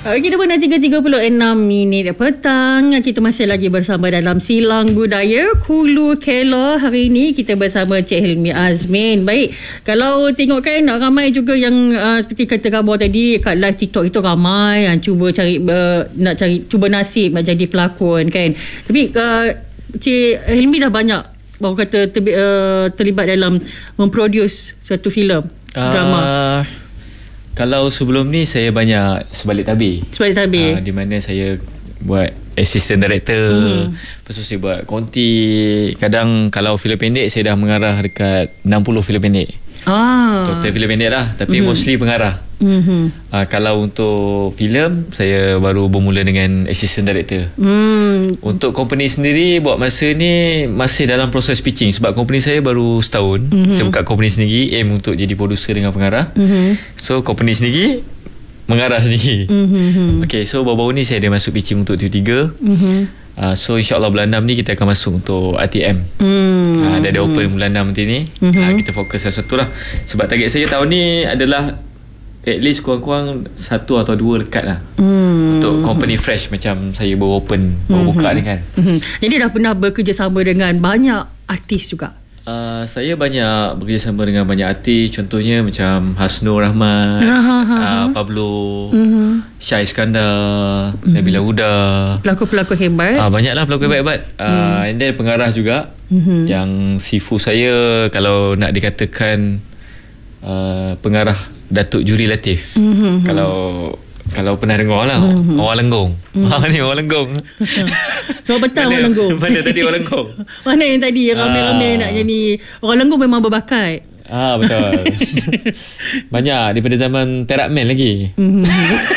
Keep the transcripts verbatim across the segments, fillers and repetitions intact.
Okey, dah pun tiga tiga puluh enam minit petang. Kita masih lagi bersama dalam Silang Budaya Hulu Kelah. Hari ini kita bersama Cik Hilmi Azmin. Baik, kalau tengok kan ramai juga yang uh, seperti kata khabar tadi kat live TikTok itu ramai yang cuba cari uh, nak cari cuba nasib nak jadi pelakon kan. Tapi uh, Cik Hilmi dah banyak baru kata terbi, uh, terlibat dalam memproduce suatu filem uh, drama. Kalau sebelum ni saya banyak sebalik tabir. Sebalik tabir. Uh, di mana saya buat assistant director. Mm. Lepas tu saya buat konti. Kadang kalau filem pendek saya dah mengarah dekat enam puluh filem pendek. Ah. Total filem pendek lah. Tapi mm-hmm. mostly pengarah. Mm-hmm. Uh, kalau untuk filem saya baru bermula dengan assistant director. Mm. Untuk company sendiri buat masa ni masih dalam proses pitching. Sebab company saya baru setahun. Mm-hmm. Saya buka company sendiri, aim untuk jadi producer dengan pengarah. Mm-hmm. So company sendiri mengarah sendiri. Mm-hmm. Okay, so baru-baru ni saya ada masuk pitching untuk T tiga. Mm-hmm. Uh, so insyaAllah bulan enam ni kita akan masuk untuk R T M. Mm. Uh, dah ada open bulan enam nanti ni. Mm-hmm. Uh, kita fokus satu lah. Sebab target saya tahun ni adalah at least kurang-kurang satu atau dua lekat lah. Mm. Untuk company fresh macam saya baru open, baru mm-hmm. buka ni kan. Mm-hmm. Jadi dah pernah bekerjasama dengan banyak artis juga? Uh, saya banyak bekerjasama dengan banyak artis. Contohnya macam Hasnur Rahman, uh, Pablo, mm-hmm. Syah Iskandar, mm-hmm. Nabila Huda. Pelakon-pelakon hebat. uh, Banyaklah pelakon hebat-hebat. uh, mm. And then pengarah juga, mm-hmm. yang sifu saya kalau nak dikatakan uh, pengarah Datuk Juri Latif. Mm-hmm. Kalau Kalau pernah dengar lah, mm-hmm. Orang Lenggong. Mm. Ha, ni Orang Lenggong. Sebab betul Orang Lenggong. Mana tadi Orang Lenggong? Mana yang tadi yang ramai-ramai ah. nak jadi Orang Lenggong memang berbakat. Ah, betul. Banyak daripada zaman Perak Man lagi. Mm-hmm.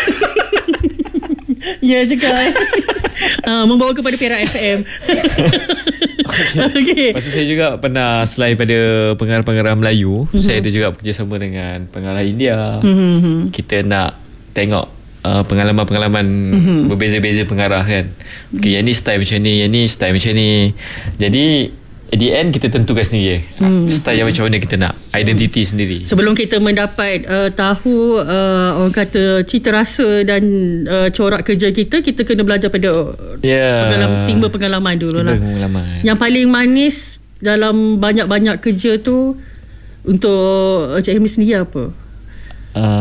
Ya juga. uh, membawa kepada Perak F M. Okay. Okay. Lepas tu saya juga pernah, selain pada pengarah-pengarah Melayu, mm-hmm. saya ada juga bekerjasama dengan pengarah India. Mm-hmm. Kita nak tengok Uh, pengalaman-pengalaman mm-hmm. berbeza-beza pengarah kan. Okay, yang ni style macam ni, yang ni style macam ni. Jadi at the end kita tentukan sendiri mm. style yang macam mana kita nak, identiti mm. sendiri. Sebelum kita mendapat uh, tahu uh, orang kata cita rasa dan uh, corak kerja kita, kita kena belajar pada yeah. pengalaman, timba pengalaman dulu lah. Pengalaman. Yang paling manis dalam banyak-banyak kerja tu untuk Cik Hilmi sendiri apa? Uh,